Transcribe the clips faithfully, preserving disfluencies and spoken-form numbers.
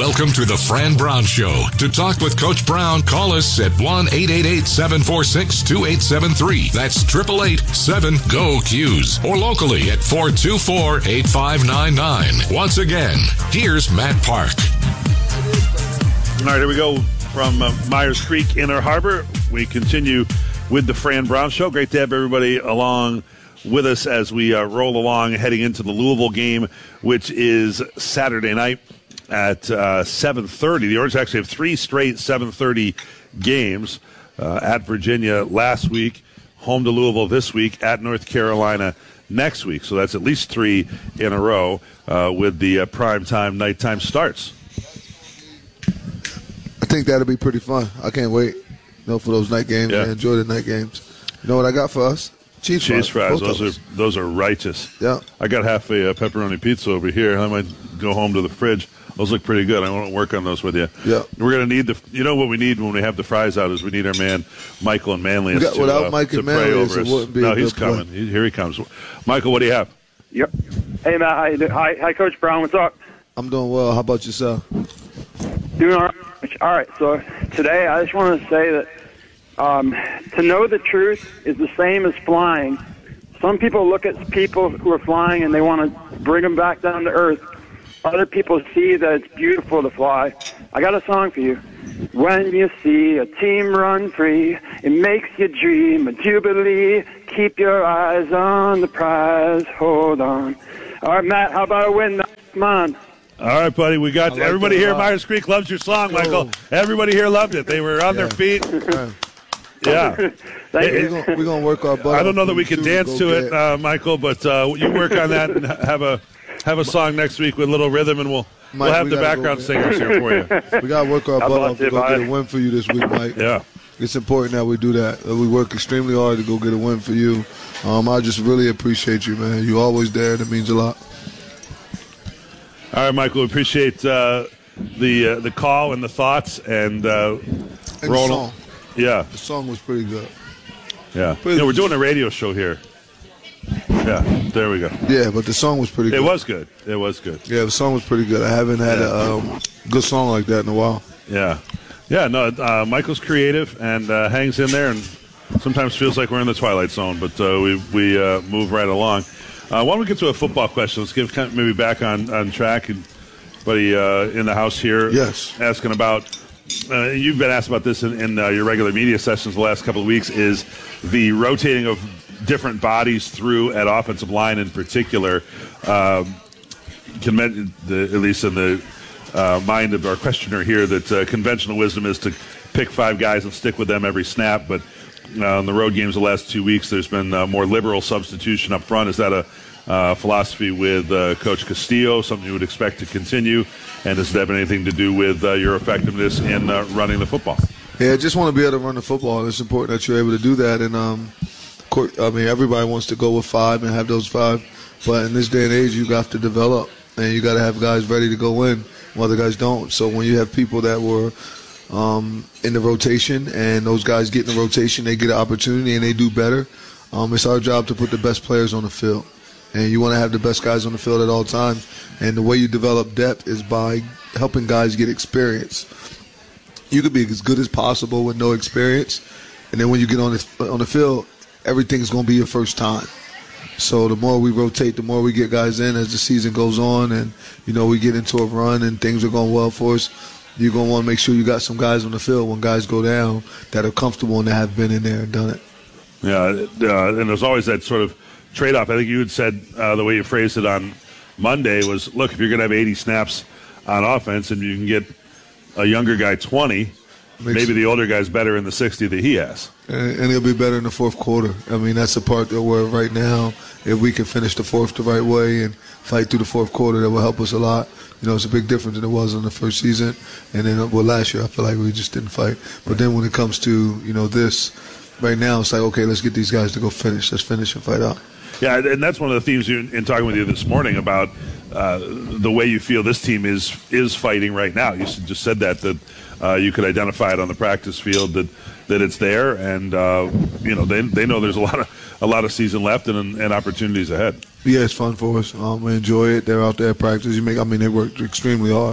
Welcome to the Fran Brown Show. To talk with Coach Brown, call us at one eight eight eight, seven four six, two eight seven three. That's eight eight eight, seven, G O, Q's. Or locally at four two four, eight five nine nine. Once again, here's Matt Park. All right, here we go from uh, Myers Creek, Inner Harbor. We continue with the Fran Brown Show. Great to have everybody along with us as we uh, roll along heading into the Louisville game, which is Saturday night at uh, seven thirty. The Orange actually have three straight seven thirty games uh, at Virginia last week, home to Louisville this week, at North Carolina next week. So that's at least three in a row uh, with the uh, primetime nighttime starts. I think that'll be pretty fun. I can't wait, you know, for those night games. Yeah. I enjoy the night games. You know what I got for us? Cheese, Cheese fries. fries. Those are those are righteous. Yeah. I got half a uh, pepperoni pizza over here. I might go home to the fridge. Those look pretty good. I want to work on those with you. Yeah. We're going to need the. You know what we need when we have the fries out is we need our man Michael and Manlius got, to, without uh, Mike to and pray Manlius, over it us. wouldn't be no, a he's good play. coming. He, here he comes. Michael, what do you have? Yep. Hey Matt, how you doing? Hi, hi, Coach Brown. What's up? I'm doing well. How about yourself? Doing all right. All right. So today, I just want to say that um, to know the truth is the same as flying. Some people look at people who are flying and they want to bring them back down to earth. Other people see that it's beautiful to fly. I got a song for you. When you see a team run free, it makes you dream a jubilee. Keep your eyes on the prize. Hold on. All right, Matt, how about a win? Come on. All right, buddy. We got I like everybody that a here. lot. Myers Creek loves your song, Michael. Everybody here loved it. They were on Yeah. their feet. Yeah. Yeah. Thank It- you. We're going to work our butt I don't off know that for we you can two dance go to get it, uh, Michael, but uh, you work on that and have a have a song next week with a little rhythm, and we'll Mike, we'll have we the gotta go background get- singers here for you. We got to work our How butt about off to it, go bud? get a win for you this week, Mike. Yeah. It's important that we do that. that We work extremely hard to go get a win for you. Um, I just really appreciate you, man. You're always there. That means a lot. All right, Michael. We appreciate uh, the uh, the call and the thoughts and uh, And the rolling. song. Yeah, The song was pretty good. yeah. You know, we're doing a radio show here. Yeah, there we go. Yeah, but the song was pretty good. It was good. It was good. Yeah, the song was pretty good. I haven't had a um, good song like that in a while. Yeah, yeah. No, uh, Michael's creative and uh, hangs in there, and sometimes feels like we're in the twilight zone, but uh, we we uh, move right along. Uh, why don't we get to a football question? Let's get kind of maybe back on on track. And buddy uh, in the house here, Yes. asking about. Uh, you've been asked about this in, in uh, your regular media sessions the last couple of weeks. Is the rotating of different bodies through at offensive line in particular? Um, can the, at least in the uh, mind of our questioner here, that uh, conventional wisdom is to pick five guys and stick with them every snap. But uh, in the road games the last two weeks, there's been uh, more liberal substitution up front. Is that a uh, philosophy with uh, Coach Castillo, something you would expect to continue? And does it have anything to do with uh, your effectiveness in uh, running the football? Yeah, I just want to be able to run the football. It's important that you're able to do that. And, um, court, I mean, everybody wants to go with five and have those five. But in this day and age, you have to develop. And you got to have guys ready to go in while the guys don't. So when you have people that were um, in the rotation and those guys get in the rotation, they get an opportunity and they do better, um, it's our job to put the best players on the field. And you want to have the best guys on the field at all times. And the way you develop depth is by helping guys get experience. You could be as good as possible with no experience, and then when you get on the, on the field, everything's going to be your first time. So the more we rotate, the more we get guys in as the season goes on, and you know we get into a run and things are going well for us. You're going to want to make sure you got some guys on the field when guys go down that are comfortable and that have been in there and done it. Yeah, uh, and there's always that sort of trade-off. I think you had said uh, the way you phrased it on Monday was, look, if you're going to have eighty snaps on offense and you can get a younger guy twenty, Makes maybe the older guy's better in the sixty that he has. And, and he'll be better in the fourth quarter. I mean, that's the part that we're right now. If we can finish the fourth the right way and fight through the fourth quarter, that will help us a lot. You know, it's a big difference than it was in the first season. And then, well, last year I feel like we just didn't fight. But then when it comes to, you know, this, right now it's like, okay, let's get these guys to go finish. Let's finish and fight out. Yeah, and that's one of the themes you, in talking with you this morning about uh, the way you feel this team is is fighting right now. You just said that, that uh, you could identify it on the practice field, that that it's there, and uh, you know they they know there's a lot of a lot of season left and, and opportunities ahead. Yeah, it's fun for us. Um, we enjoy it. They're out there at practice. You make, I mean, they work extremely hard.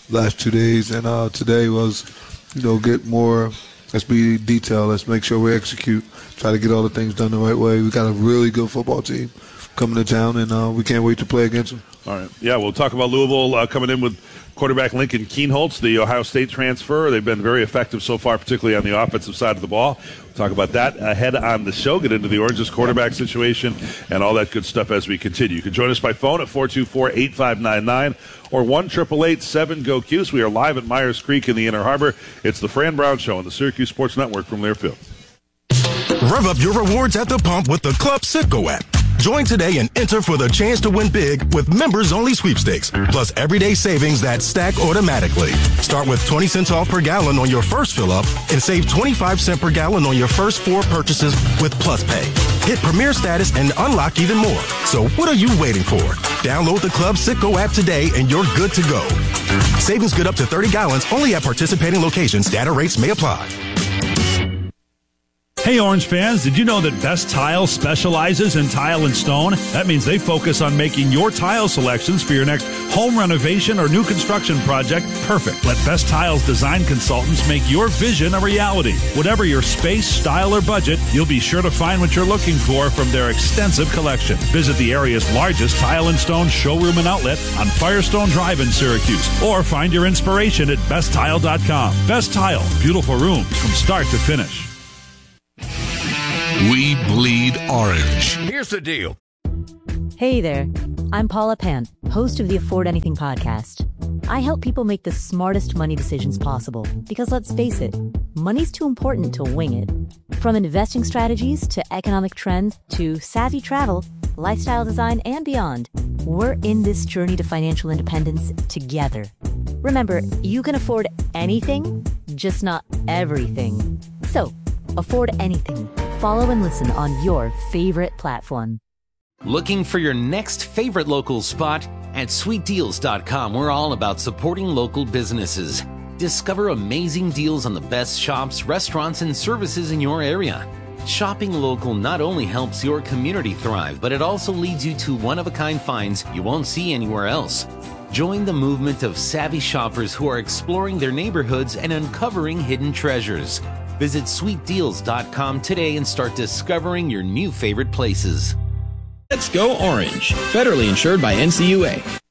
last two days, and uh, today was, you know, get more. Let's be detailed. Let's make sure we execute. Try to get all the things done the right way. We got a really good football team coming to town, and uh, we can't wait to play against them. All right. Yeah, we'll talk about Louisville uh, coming in with quarterback Lincoln Kienholz, the Ohio State transfer. They've been very effective so far, particularly on the offensive side of the ball. We'll talk about that ahead on the show, get into the Orange's quarterback situation and all that good stuff as we continue. You can join us by phone at four two four, eight five nine nine or one eight eight eight, seven, G O Q S. We are live at Myers Creek in the Inner Harbor. It's the Fran Brown Show on the Syracuse Sports Network from Learfield. Rev up your rewards at the pump with the Club Citgo app. Join today and enter for the chance to win big with members-only sweepstakes, plus everyday savings that stack automatically. Start with twenty cents off per gallon on your first fill-up and save twenty-five cents per gallon on your first four purchases with Plus Pay. Hit Premier status and unlock even more. So what are you waiting for? Download the Club Citgo app today and you're good to go. Savings good up to thirty gallons only at participating locations. Data rates may apply. Hey Orange fans, did you know that Best Tile specializes in tile and stone? That means they focus on making your tile selections for your next home renovation or new construction project perfect. Let Best Tile's design consultants make your vision a reality. Whatever your space, style, or budget, you'll be sure to find what you're looking for from their extensive collection. Visit the area's largest tile and stone showroom and outlet on Firestone Drive in Syracuse, or find your inspiration at best tile dot com. Best Tile, beautiful rooms from start to finish. We bleed orange. Here's the deal. Hey there. I'm Paula Pan, host of the Afford Anything podcast. I help people make the smartest money decisions possible because, let's face it, money's too important to wing it. From investing strategies to economic trends to savvy travel, lifestyle design, and beyond, we're in this journey to financial independence together. Remember, you can afford anything, just not everything. So, afford anything. Follow and listen on your favorite platform. Looking for your next favorite local spot? At sweet deals dot com, we're all about supporting local businesses. Discover amazing deals on the best shops, restaurants, and services in your area. Shopping local not only helps your community thrive, but it also leads you to one-of-a-kind finds you won't see anywhere else. Join the movement of savvy shoppers who are exploring their neighborhoods and uncovering hidden treasures. Visit sweet deals dot com today and start discovering your new favorite places. Let's go Orange. Federally insured by N C U A.